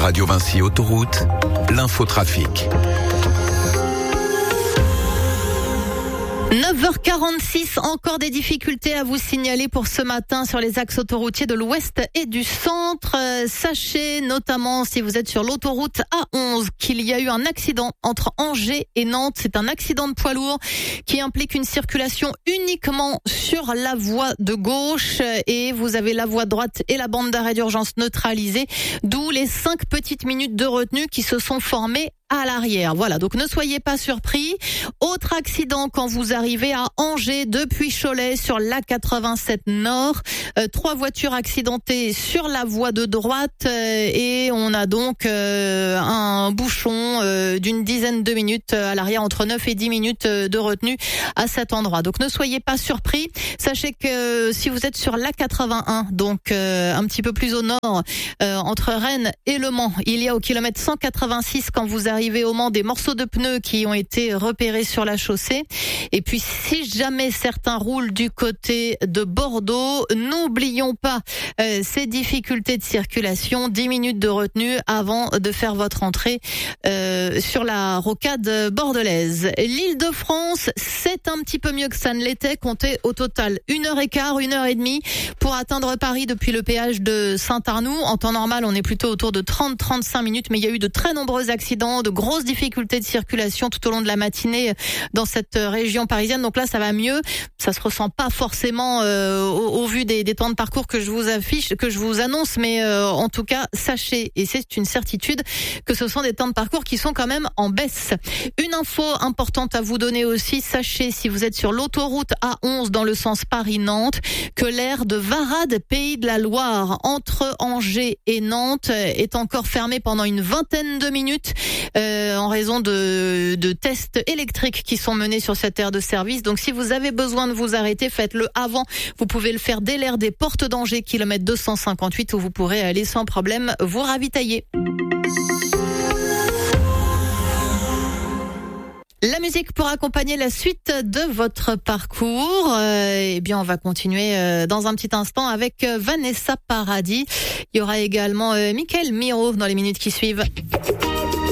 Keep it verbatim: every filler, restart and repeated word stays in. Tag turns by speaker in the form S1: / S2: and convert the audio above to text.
S1: Radio Vinci Autoroute, l'infotrafic.
S2: neuf heures quarante-six, encore des difficultés à vous signaler pour ce matin sur les axes autoroutiers de l'ouest et du centre. Euh, sachez notamment, si vous êtes sur l'autoroute A onze, qu'il y a eu un accident entre Angers et Nantes. C'est un accident de poids lourd qui implique une circulation uniquement sur la voie de gauche et vous avez la voie droite et la bande d'arrêt d'urgence neutralisée, d'où les cinq petites minutes de retenue qui se sont formées à l'arrière. Voilà, donc ne soyez pas surpris. Autre accident quand vous arrivez à Angers depuis Cholet sur l'A quatre-vingt-sept Nord. Euh, trois voitures accidentées sur la voie de droite euh, et on a donc euh, un bouchon euh, d'une dizaine de minutes à l'arrière, entre neuf et dix minutes de retenue à cet endroit. Donc ne soyez pas surpris. Sachez que si vous êtes sur l'A quatre-vingt-un, donc euh, un petit peu plus au nord, euh, entre Rennes et Le Mans, il y a au kilomètre cent quatre-vingt-six quand vous arrivez Arrivé au Mans des morceaux de pneus qui ont été repérés sur la chaussée. Et puis si jamais certains roulent du côté de Bordeaux, n'oublions pas euh, ces difficultés de circulation, dix minutes de retenue avant de faire votre entrée euh, sur la rocade bordelaise. L'Île-de-France, c'est un petit peu mieux que ça ne l'était. Comptez au total une heure et quart, une heure et demie pour atteindre Paris depuis le péage de Saint-Arnoux. En temps normal, on est plutôt autour de trente à trente-cinq minutes, mais il y a eu de très nombreux accidents, de grosses difficultés de circulation tout au long de la matinée dans cette région parisienne. Donc là, ça va mieux. Ça se ressent pas forcément euh, au, au vu des, des temps de parcours que je vous affiche, que je vous annonce, mais euh, en tout cas, sachez, et c'est une certitude, que ce sont des temps de parcours qui sont quand même en baisse. Une info importante à vous donner aussi, sachez, si vous êtes sur l'autoroute A onze dans le sens Paris-Nantes, que l'aire de Varade, Pays de la Loire, entre Angers et Nantes, est encore fermée pendant une vingtaine de minutes. Euh, en raison de, de tests électriques qui sont menés sur cette aire de service. Donc si vous avez besoin de vous arrêter, faites-le avant. Vous pouvez le faire dès l'aire des Portes d'Angers, kilomètre deux cent cinquante-huit, où vous pourrez aller sans problème vous ravitailler. La musique pour accompagner la suite de votre parcours. Euh, eh bien, on va continuer euh, dans un petit instant avec euh, Vanessa Paradis. Il y aura également euh, Mickaël Miro dans les minutes qui suivent.